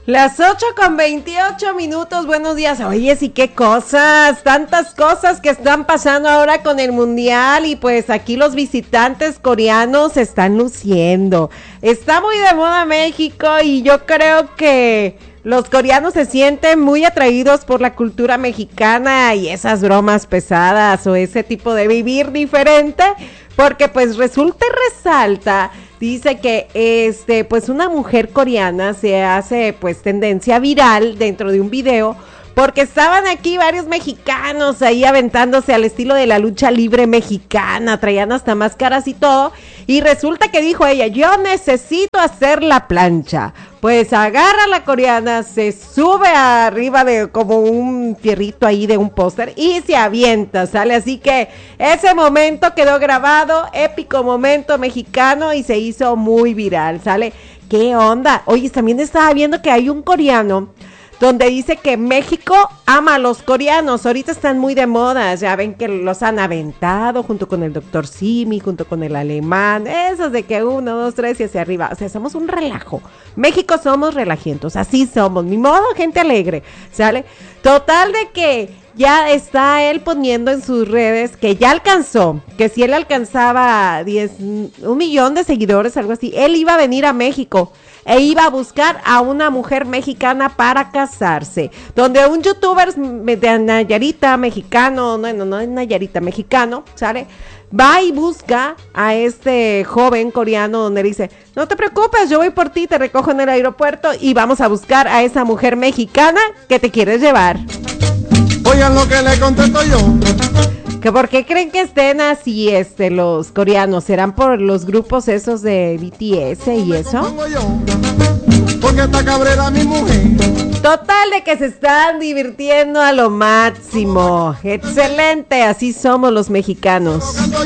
Las 8:28. Buenos días. Oye, sí, qué cosas, tantas cosas que están pasando ahora con el mundial y pues aquí los visitantes coreanos se están luciendo. Está muy de moda México y yo creo que los coreanos se sienten muy atraídos por la cultura mexicana y esas bromas pesadas o ese tipo de vivir diferente, porque pues resulta y resalta. Dice que pues una mujer coreana se hace pues tendencia viral dentro de un video porque estaban aquí varios mexicanos ahí aventándose al estilo de la lucha libre mexicana, traían hasta máscaras y todo, y resulta que dijo ella, yo necesito hacer la plancha. Pues agarra a la coreana, se sube arriba de como un fierrito ahí de un póster y se avienta, ¿sale? Así que ese momento quedó grabado, épico momento mexicano y se hizo muy viral, ¿sale? ¿Qué onda? Oye, también estaba viendo que hay un coreano donde dice que México ama a los coreanos, ahorita están muy de moda, ya ven que los han aventado junto con el Dr. Simi, junto con el alemán, esos de que 1, 2, 3 y hacia arriba, o sea, somos un relajo, México somos relajientos, así somos, ni modo, gente alegre, ¿sale? Total de que ya está él poniendo en sus redes que ya alcanzó, que si él alcanzaba 1 millón de seguidores, algo así, él iba a venir a México e iba a buscar a una mujer mexicana para casarse, donde un youtuber de Nayarita mexicano, no es Nayarita mexicano, ¿sale? Va y busca a este joven coreano donde dice, no te preocupes, yo voy por ti, te recojo en el aeropuerto y vamos a buscar a esa mujer mexicana que te quieres llevar. Oigan lo que le contesto yo. ¿Que por qué creen que estén así los coreanos? ¿Serán por los grupos esos de BTS y eso? Porque está cabrera mi mujer. Total de que se están divirtiendo a lo máximo. Excelente, así somos los mexicanos.